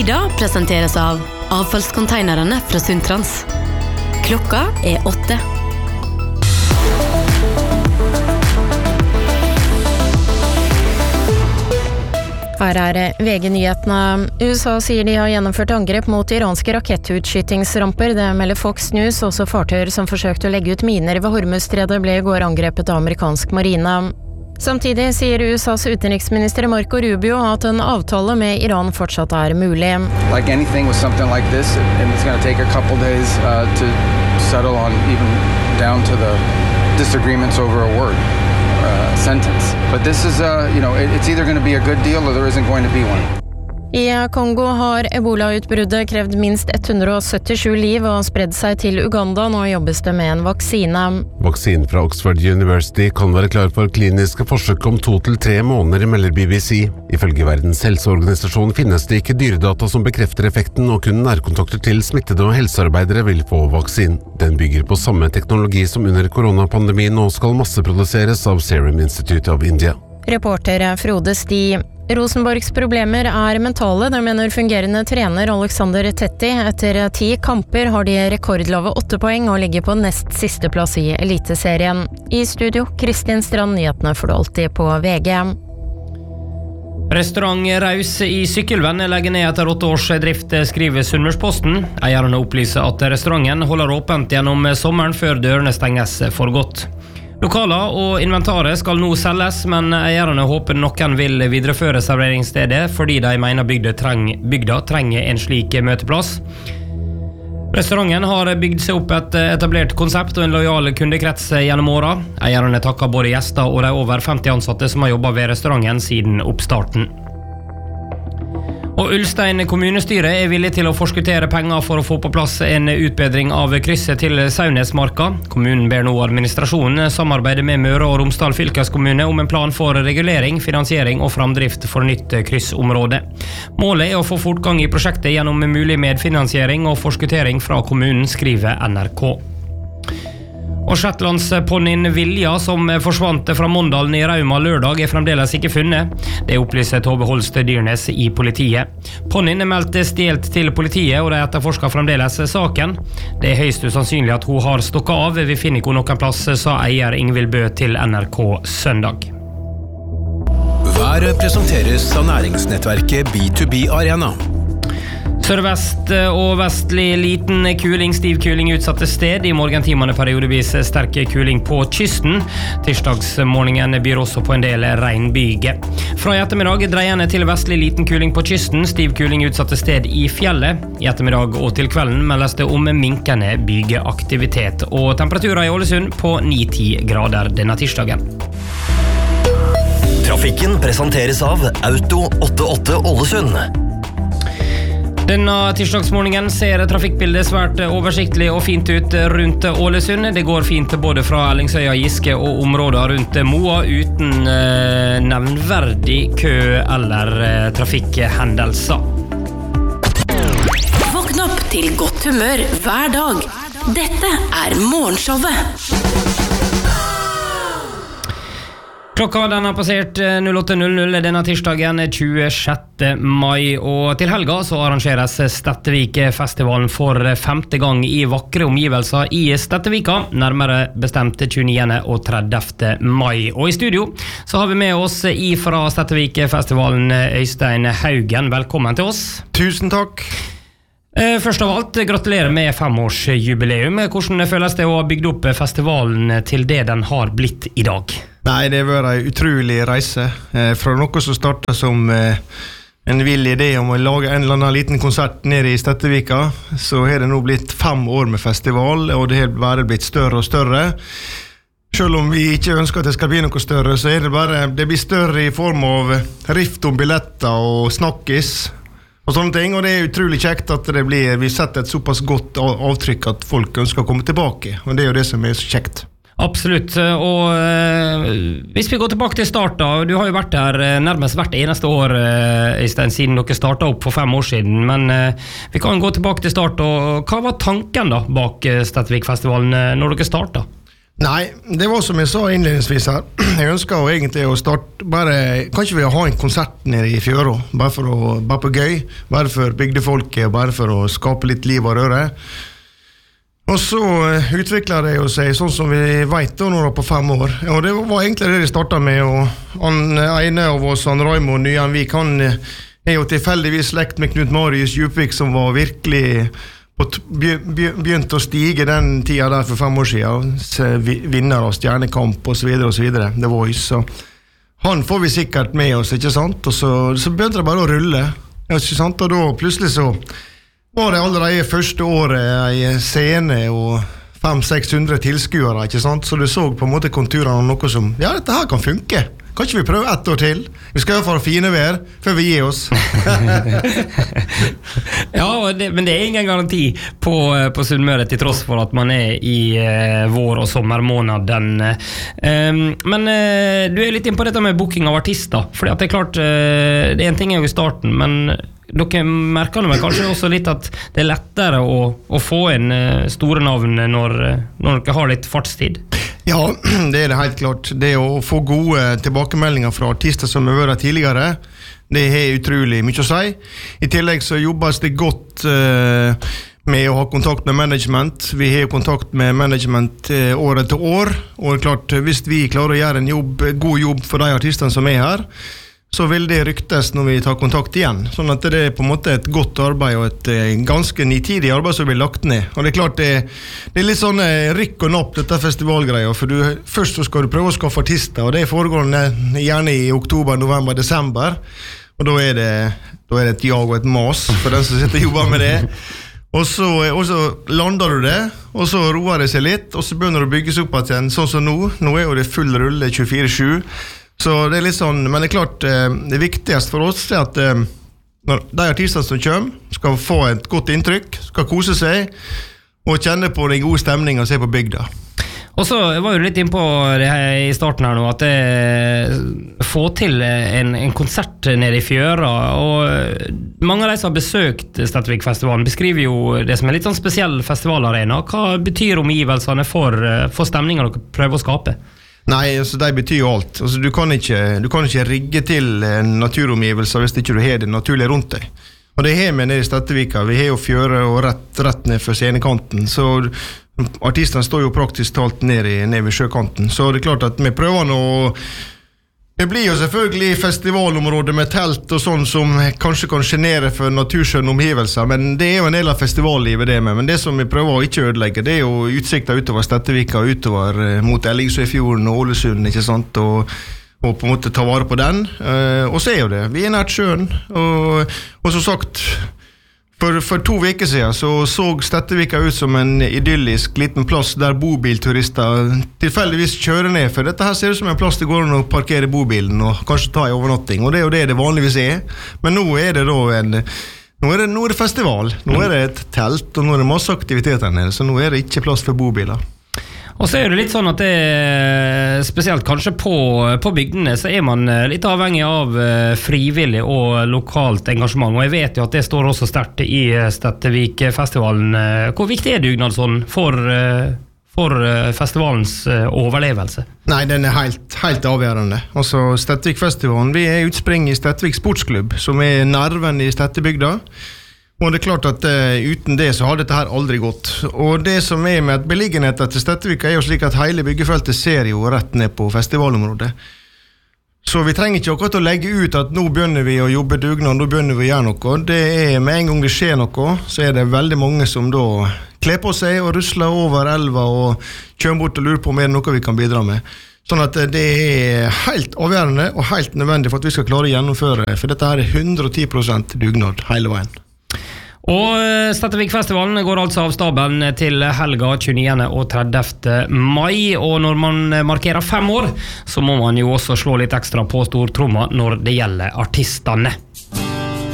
Ida presenteres av avfallskonteinerne fra Sundtrans. Klokka 8. Her VG-nyhetene. USA sier de har gjennomført angrep mot iranske rakettutskyttingsramper. Det melder Fox News. Også fartøyer som forsøkte å legge ut miner ved Hormuzstredet ble I går angrepet av amerikansk marine. Samtidig sier USAs utenriksminister Marco Rubio at en avtale med Iran fortsatt mulig. Like anything with something like this, and it's going to take a couple days to settle on even down to the disagreements over a word. Sentence. But this is it's either going to be a good deal or there isn't going to be one. I Kongo har Ebola-utbruddet krevd minst 177 liv og spredd seg til Uganda. Nå jobbes det med en vaksine. Vaksinen fra Oxford University kan være klar for kliniske forsøk om 2 til 3 måneder, melder BBC. Ifølge Verdens helseorganisasjon finnes det ikke dyredata som bekrefter effekten, og kun nærkontakter til smittede og helsearbeidere vil få vaksinen. Den bygger på samme teknologi som under koronapandemien og skal masseproduseres av Serum Institute of India. Reporter Frode Sti. Rosenborgs problemer mentale, det mener fungerende trener Alexander Tetti. Etter 10 kamper har de rekordlave 8 poeng og ligger på nest siste plass I Eliteserien. I studio, Kristin Strand, nyhetene får du alltid på VG. Restaurant Raus I Sykkelven legger ned etter 8 års drift, skriver Sunnmørsposten. Eierne opplyser at restauranten holder åpent gjennom sommeren før dørene stenges for godt. Lokaler og inventaret skal nå selges, men eierne håper noen vil videreføre serveringsstedet fordi de mener bygda trenger en slik møteplass. Restauranten har bygd seg opp et etablert konsept og en lojal kundekrets gjennom åra. Eierne takker både gjester og de over 50 ansatte som har jobbet ved restauranten siden oppstarten. Og Ulstein kommunestyre villig til å forskuttere penger for å få på plass en utbedring av krysset til Saunesmarka. Kommunen ber nå administrasjonen samarbeide med Møre og Romsdal fylkeskommune om en plan for regulering, finansiering og framdrift for nytt kryssområde. Målet å få fortgang I prosjektet gjennom mulig medfinansiering og forskutering fra kommunen, skriver NRK. Og Shetlandsponnien Vilja, som forsvant fra Mondalen I Rauma lørdag, fremdeles ikke funnet. Det opplyser Tove Holst Dyrnes I politiet. Ponnien meldt stjelt til politiet, og de etterforsker fremdeles saken. Det høyst usannsynlig at hun har stokket av. Vi finner ikke noen plass, sa eier Ingvild Bø til NRK søndag. Været presenteres av næringsnettverket B2B Arena. Sørvest og vestlig liten kuling, stiv kuling utsatte sted. I morgentimene periodevis sterk kuling på kysten. Tirsdagsmorgenen byr også på en del regnbyge. Fra I ettermiddag dreiende til vestlig liten kuling på kysten, stiv kuling utsatte sted I fjellet. I ettermiddag og til kvelden meldes det om minkende bygeaktivitet. Og temperaturer I Ålesund på 9-10 grader denne tirsdagen. Trafikken presenteres av Auto 88 Ålesund. Denne tirsdagsmorgenen ser trafikkbildet svært oversiktlig og fint ut rundt Ålesund. Det går fint både fra Ellingsøya, Giske og områder rundt Moa uten nevnverdig kø eller trafikkhendelser. Våkn opp til godt humør hver dag. Dette Morgenshowet. Klokka den har passert 08.00 denne tirsdagen 26. mai, og til helga så arrangeres Stettevik-festivalen for 5. gang I vakre omgivelser I Stettevika, nærmere bestemt 29. og 30. mai. Og I studio så har vi med oss fra Stettevik-festivalen Øystein Haugen. Velkommen til oss. Tusen takk. Først av alt, gratulerer med 5-årsjubileum. Hvordan føles det å ha bygd opp festivalen til det den har blitt I dag? Nei, det var en utrolig reise. Fra noe som startet som en vill idé om å lage en eller annen liten konsert nede I Stettevika, så har det nå blitt 5 år med festival, og det har bare blitt større og større. Selv om vi ikke ønsker at det skal bli noe større, så det blir større I form av rift om billetter og snakkis og sånne ting, og det utrolig kjekt at vi setter et såpass godt avtrykk at folk ønsker å komme tilbake, og det jo det som så kjekt. Absolutt, og hvis vi går tilbake til start da, du har jo vært her nærmest hvert eneste år, Øystein, siden dere startet opp for 5 år siden, men vi kan gå tilbake til start, og hva var tanken da bak Stettevik-festivalen når dere startet? Nei, det var som jeg sa innledningsvis her. Jeg ønsker jo egentlig å starte kanskje vi ha en konsert nede i Fjøra, bare på gøy, bare for bygdefolket, bare for å skape litt liv og røre. Og så utvikler det jo seg sånn som vi vet da, når det var på 5 år. Og det var egentlig det startet med, og han ene av oss, han Raimond Nyanvik, han jo tilfeldigvis slekt med Knut Marius Djupvik, som var virkelig begynt å stige den tida der for 5 år siden, vinner av Stjernekamp og så videre, The Voice, så han får vi sikkert med oss, ikke sant? Og så begynte det bare å rulle, ikke sant? Og da plutselig så var det allerede første året en scene og 500-600 tilskuere, ikke sant? Så du så på en måte konturene av noe som, ja, dette her kan funke. Kan ikke vi prøve 1 år til? Vi skal i hvert fall fine vær før vi gir oss. Ja, men det ingen garanti på Sunnmøre til tross for at man i vår- og sommermåneden. Men du litt inn på dette med booking av artister, for det klart, det en ting jo i starten, men dere merker vel kanskje også litt at det lettere å få inn store navn når dere har litt fartstid? Ja, det det helt klart. Det å få gode tilbakemeldinger fra artister som har vært tidligere, det utrolig mye å si. I tillegg så jobbes det godt med å ha kontakt med management. Vi har kontakt med management år etter år, og klart, hvis vi klarer å gjøre en god jobb for de artistene som her, så vil det ryktes når vi tar kontakt igjen. Sånn at det på en måte et godt arbeid og et ganske nitidig arbeid som blir lagt ned. Og det klart, det litt sånn rykk og napp, dette festivalgreier, for først så skal du prøve å skaffe artister, og det foregår gjerne i oktober, november, desember, og da det et jag og et mas for den som sitter og jobber med det. Og så lander du det, og så roer det seg litt, og så begynner det å bygges opp igjen, sånn som nå. Nå jo det full rulle 24/7, så det litt sånn, men det klart, det viktigste for oss at når de artistene som kommer, skal få et godt inntrykk, skal kose seg, og kjenne på den gode stemningen og se på bygda. Og så var jo litt inn på det her i starten her nå, at få til en konsert nede i Fjøra, og mange av de som har besøkt Stedtvik-festivalen beskriver jo det som en litt sånn spesiell festivalarena. Hva betyr omgivelsene for stemningen dere prøver å skape? Nei, altså det betyr jo alt. Altså, du kan ikke rigge til en naturomgivelse hvis ikke du har det naturlig rundt deg. Og det har vi nede i Stedtvika. Vi har jo Fjøra og rett ned for scenekanten, så artistene står jo praktisk talt ned ved sjøkanten. Så det klart at vi prøver å Det blir jo selvfølgelig festivalområder med telt og sånn som kanskje kan genere for naturskjønne omgivelser, men det jo en del av festivallivet det med. Men det som vi prøver å ikke ødelegge, det jo utsikter utover Stedtvika, utover mot Ellingsøyfjorden og Ålesund, ikke sant, og på en måte ta vare på den. Og så jo det, vi nært sjøen, og som sagt, for 2 veker siden så Stedtvika ut som en idyllisk liten plass der bobilturister tilfeldigvis kjører ned, for dette her ser ut som en plass det går an å parkere bobilen og kanskje ta en overnatting, og det jo det vanligvis men nå det da nå det festival, nå det et telt, og nå det masse aktiviteter nede, så nå det ikke plass for bobiler. Og så det litt sånn at det spesielt kanskje på bygdene så man litt avhengig av frivillig og lokalt engasjement, og jeg vet jo at det står også sterkt i Stedtvik-festivalen. Hvor viktig dugnad sånn for festivalens overlevelse? Nei, den helt avgjørende. Altså Stedtvik-festivalen, vi utspring i Stedtvik Sportsklubb, som nerven i Stedtebygda. Og det klart at uten det så har dette her aldri gått. Og det som med at beliggenheten til Stedtvika jo slik at hele byggefeltet ser jo rett ned på festivalområdet. Så vi trenger ikke akkurat å legge ut at nå begynner vi å jobbe dugnad, nå begynner vi å gjøre noe. Det med en gang det skjer noe, så det veldig mange som da kler på seg og rusler over elva og kjører bort og lurer på om det noe vi kan bidra med. Sånn at det helt avgjørende og helt nødvendig for at vi skal klare å gjennomføre, for dette her 110% dugnad hele veien. Og Stedtvik-festivalen går altså av stabelen til helga 29. og 30. mai, og når man markerer 5 år, så må man jo også slå litt ekstra på stortromma når det gjelder artistene.